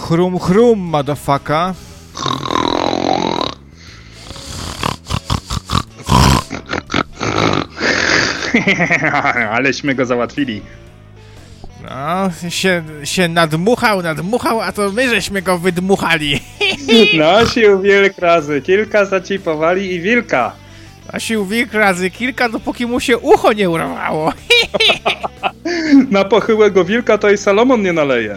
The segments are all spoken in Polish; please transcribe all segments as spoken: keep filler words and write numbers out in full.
Chrum, chrum, motherfucker. Aleśmy go załatwili. No, się, się nadmuchał, nadmuchał, a to my żeśmy go wydmuchali. Nosił wilk razy kilka, zacipowali i wilka. Nosił wilk razy kilka, dopóki mu się ucho nie urwało. Na pochyłego wilka to i Salomon nie naleje.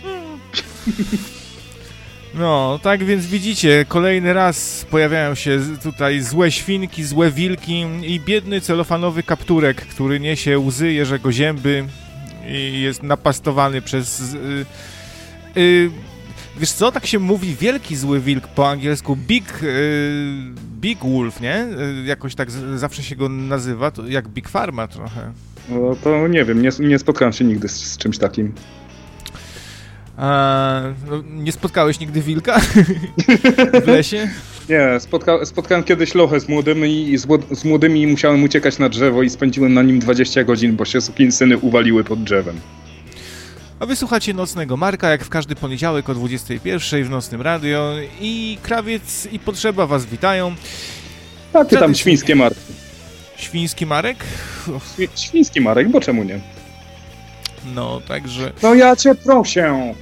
No, tak więc widzicie, kolejny raz pojawiają się tutaj złe świnki, złe wilki i biedny celofanowy kapturek, który niesie łzy Jerzego Zięby i jest napastowany przez... Yy, yy, wiesz co, tak się mówi wielki zły wilk po angielsku, big, yy, big wolf, nie? Yy, jakoś tak z, zawsze się go nazywa, to jak Big Pharma trochę. No to nie wiem, nie, nie spotkałem się nigdy z, z czymś takim. A, no, nie spotkałeś nigdy wilka w lesie? Nie, spotka, spotkałem kiedyś lochę z młodymi, i z, z młodymi i musiałem uciekać na drzewo i spędziłem na nim dwadzieścia godzin, bo się sukinsyny uwaliły pod drzewem. A wysłuchacie Nocnego Marka, jak w każdy poniedziałek o dwudziestej pierwszej w Nocnym Radio i Krawiec i Potrzeba was witają. Takie tam świńskie marki. Świński Marek? Świ, świński Marek, bo czemu nie? No, także... No ja cię proszę!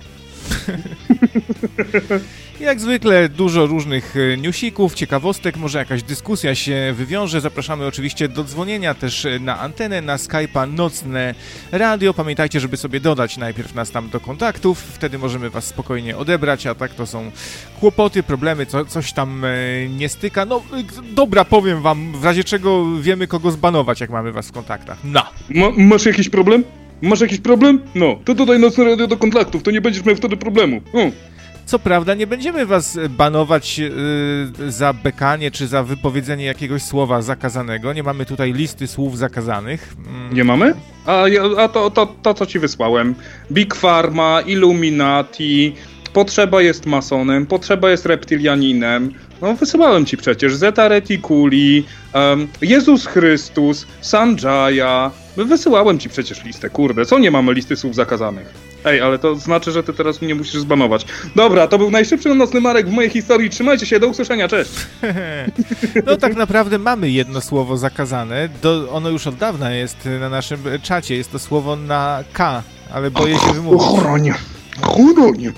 Jak zwykle dużo różnych newsików, ciekawostek, może jakaś dyskusja się wywiąże. Zapraszamy oczywiście do dzwonienia też na antenę, na Skype'a Nocne Radio. Pamiętajcie, żeby sobie dodać najpierw nas tam do kontaktów, wtedy możemy was spokojnie odebrać, a tak to są kłopoty, problemy, co, coś tam nie styka. No dobra, powiem wam, w razie czego wiemy kogo zbanować, jak mamy was w kontaktach. No. Ma, masz jakiś problem? Masz jakiś problem? No, to dodaj Nocne Radio do kontaktów, to nie będziesz miał wtedy problemu. No. Co prawda nie będziemy was banować yy, za bekanie czy za wypowiedzenie jakiegoś słowa zakazanego. Nie mamy tutaj listy słów zakazanych. Mm. Nie mamy? A, a to, to, to, co ci wysłałem. Big Pharma, Illuminati, Potrzeba jest masonem, Potrzeba jest reptylianinem. No wysyłałem ci przecież Zeta Reticuli, um, Jezus Chrystus, Sanjaya. Wysyłałem ci przecież listę, kurde. Co nie mamy listy słów zakazanych? Ej, ale to znaczy, że ty teraz mnie musisz zbanować. Dobra, to był najszybszy Nocny Marek w mojej historii. Trzymajcie się, do usłyszenia, cześć! No tak naprawdę mamy jedno słowo zakazane. Do, ono już od dawna jest na naszym czacie. Jest to słowo na K, ale boję się wymówić. Choronie! Choronie!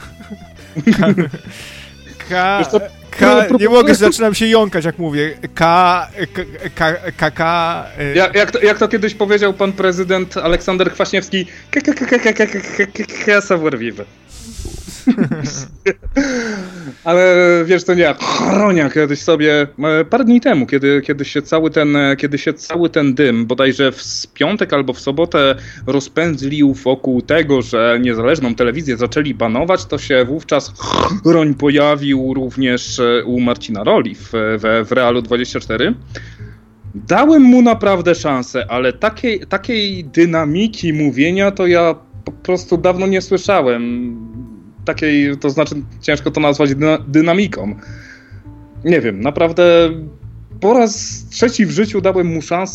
K... K, nie mogę, zaczynam się jąkać, jak mówię. K, K, K, K. Jak, jak, to, jak to kiedyś powiedział pan prezydent Aleksander Kwaśniewski, savoir vivre. Ale wiesz, to nie, chronia kiedyś sobie, parę dni temu, kiedy, kiedy, się cały ten, kiedy się cały ten dym, bodajże w piątek albo w sobotę rozpędzlił wokół tego, że niezależną telewizję zaczęli banować, to się wówczas chroń pojawił również u Marcina Roli w, w, w Realu dwadzieścia cztery. Dałem mu naprawdę szansę, ale takiej, takiej dynamiki mówienia to ja po prostu dawno nie słyszałem. Takiej, to znaczy ciężko to nazwać dyna- dynamiką. Nie wiem, naprawdę po raz trzeci w życiu dałem mu szansę